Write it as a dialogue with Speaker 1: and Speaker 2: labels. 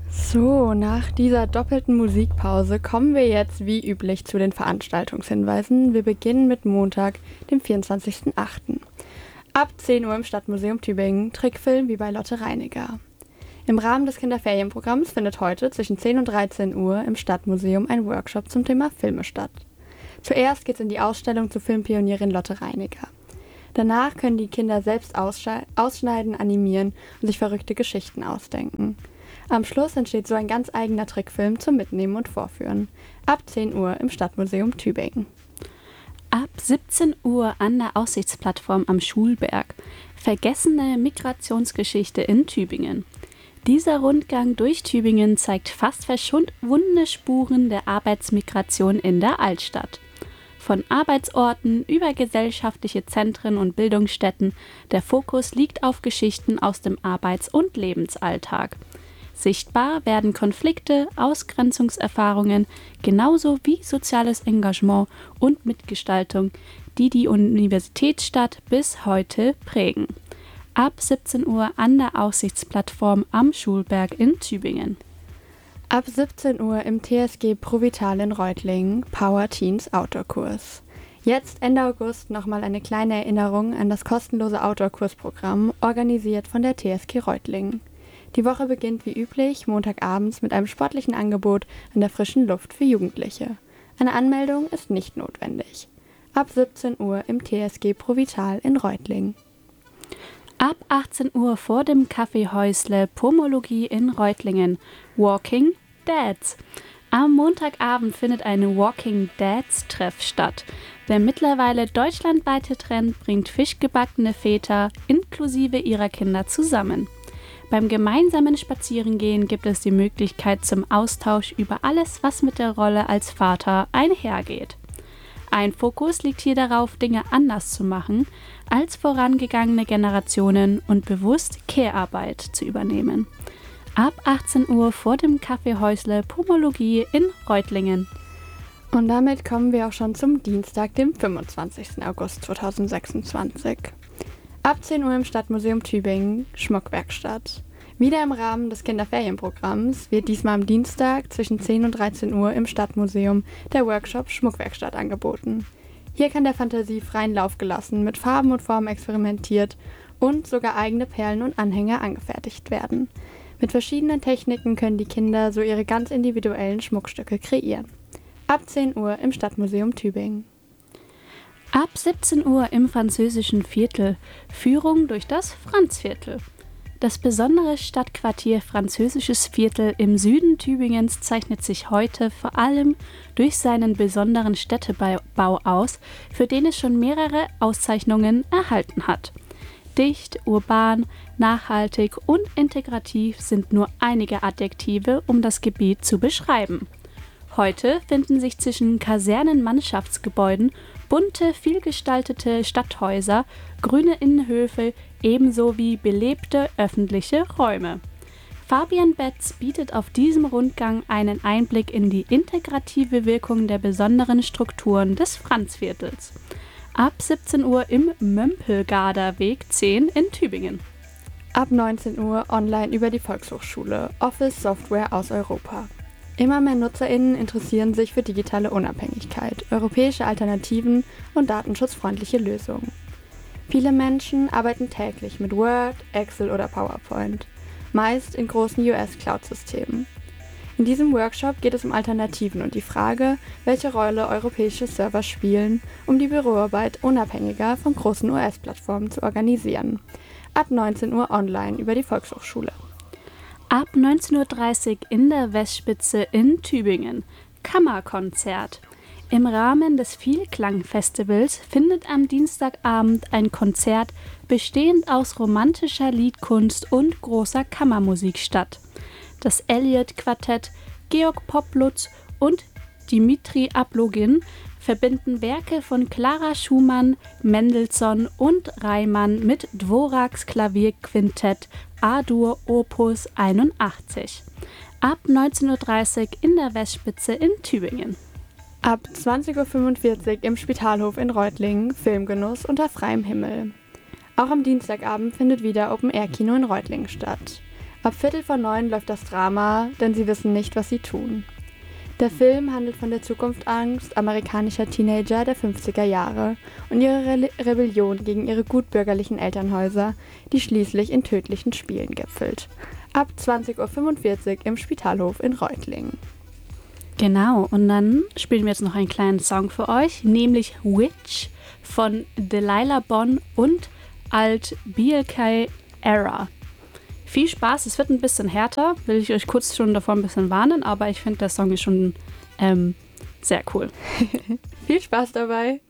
Speaker 1: So, nach dieser doppelten Musikpause kommen wir jetzt wie üblich zu den Veranstaltungshinweisen. Wir beginnen mit Montag, dem 24.08. Ab 10 Uhr im Stadtmuseum Tübingen, Trickfilm wie bei Lotte Reiniger. Im Rahmen des Kinderferienprogramms findet heute zwischen 10 und 13 Uhr im Stadtmuseum ein Workshop zum Thema Filme statt. Zuerst geht's in die Ausstellung zur Filmpionierin Lotte Reiniger. Danach können die Kinder selbst ausschneiden, animieren und sich verrückte Geschichten ausdenken. Am Schluss entsteht so ein ganz eigener Trickfilm zum Mitnehmen und Vorführen. Ab 10 Uhr im Stadtmuseum Tübingen.
Speaker 2: Ab 17 Uhr an der Aussichtsplattform am Schulberg. Vergessene Migrationsgeschichte in Tübingen. Dieser Rundgang durch Tübingen zeigt fast verschwundene Spuren der Arbeitsmigration in der Altstadt. Von Arbeitsorten über gesellschaftliche Zentren und Bildungsstätten, der Fokus liegt auf Geschichten aus dem Arbeits- und Lebensalltag. Sichtbar werden Konflikte, Ausgrenzungserfahrungen, genauso wie soziales Engagement und Mitgestaltung, die die Universitätsstadt bis heute prägen. Ab 17 Uhr an der Aussichtsplattform am Schulberg in Tübingen.
Speaker 1: Ab 17 Uhr im TSG Provital in Reutlingen, Power Teens Outdoor-Kurs. Jetzt Ende August nochmal eine kleine Erinnerung an das kostenlose Outdoor-Kursprogramm, organisiert von der TSG Reutlingen. Die Woche beginnt wie üblich montagabends mit einem sportlichen Angebot an der frischen Luft für Jugendliche. Eine Anmeldung ist nicht notwendig. Ab 17 Uhr im TSG Provital in Reutlingen.
Speaker 2: Ab 18 Uhr vor dem Café Häusle Pomologie in Reutlingen. Walking Dads. Am Montagabend findet eine Walking Dads Treff statt. Der mittlerweile deutschlandweite Trend bringt fischgebackene Väter inklusive ihrer Kinder zusammen. Beim gemeinsamen Spazierengehen gibt es die Möglichkeit zum Austausch über alles, was mit der Rolle als Vater einhergeht. Ein Fokus liegt hier darauf, Dinge anders zu machen als vorangegangene Generationen und bewusst Care-Arbeit zu übernehmen. Ab 18 Uhr vor dem Café Häusle Pomologie in Reutlingen.
Speaker 1: Und damit kommen wir auch schon zum Dienstag, dem 25. August 2026. Ab 10 Uhr im Stadtmuseum Tübingen, Schmuckwerkstatt. Wieder im Rahmen des Kinderferienprogramms wird diesmal am Dienstag zwischen 10 und 13 Uhr im Stadtmuseum der Workshop Schmuckwerkstatt angeboten. Hier kann der Fantasie freien Lauf gelassen, mit Farben und Formen experimentiert und sogar eigene Perlen und Anhänger angefertigt werden. Mit verschiedenen Techniken können die Kinder so ihre ganz individuellen Schmuckstücke kreieren. Ab 10 Uhr im Stadtmuseum Tübingen.
Speaker 2: Ab 17 Uhr im französischen Viertel. Führung durch das Franzviertel. Das besondere Stadtquartier Französisches Viertel im Süden Tübingens zeichnet sich heute vor allem durch seinen besonderen Städtebau aus, für den es schon mehrere Auszeichnungen erhalten hat. Dicht, urban, nachhaltig und integrativ sind nur einige Adjektive, um das Gebiet zu beschreiben. Heute finden sich zwischen Kasernenmannschaftsgebäuden bunte, vielgestaltete Stadthäuser, grüne Innenhöfe ebenso wie belebte öffentliche Räume. Fabian Betz bietet auf diesem Rundgang einen Einblick in die integrative Wirkung der besonderen Strukturen des Franzviertels. Ab 17 Uhr im Mömpelgarder Weg 10 in Tübingen.
Speaker 1: Ab 19 Uhr online über die Volkshochschule, Office Software aus Europa. Immer mehr NutzerInnen interessieren sich für digitale Unabhängigkeit, europäische Alternativen und datenschutzfreundliche Lösungen. Viele Menschen arbeiten täglich mit Word, Excel oder PowerPoint, meist in großen US-Cloud-Systemen. In diesem Workshop geht es um Alternativen und die Frage, welche Rolle europäische Server spielen, um die Büroarbeit unabhängiger von großen US-Plattformen zu organisieren. Ab 19 Uhr online über die Volkshochschule.
Speaker 2: Ab 19.30 Uhr in der Westspitze in Tübingen. Kammerkonzert. Im Rahmen des Vielklang-Festivals findet am Dienstagabend ein Konzert bestehend aus romantischer Liedkunst und großer Kammermusik statt. Das Elliott-Quartett, Georg Poplutz und Dimitri Ablogin verbinden Werke von Clara Schumann, Mendelssohn und Reimann mit Dvoraks Klavierquintett A-Dur Opus 81. Ab 19.30 Uhr in der Westspitze in Tübingen.
Speaker 1: Ab 20.45 Uhr im Spitalhof in Reutlingen, Filmgenuss unter freiem Himmel. Auch am Dienstagabend findet wieder Open-Air-Kino in Reutlingen statt. Ab 8:45 läuft das Drama, denn sie wissen nicht, was sie tun. Der Film handelt von der Zukunftsangst amerikanischer Teenager der 50er Jahre und ihrer Rebellion gegen ihre gutbürgerlichen Elternhäuser, die schließlich in tödlichen Spielen gipfelt. Ab 20:45 Uhr im Spitalhof in Reutlingen.
Speaker 2: Genau, und dann spielen wir jetzt noch einen kleinen Song für euch, nämlich Witch von Delilah Bonn und Alt BLK Era. Viel Spaß, es wird ein bisschen härter, will ich euch kurz schon davor ein bisschen warnen, aber ich finde, der Song ist schon sehr cool.
Speaker 1: Viel Spaß dabei!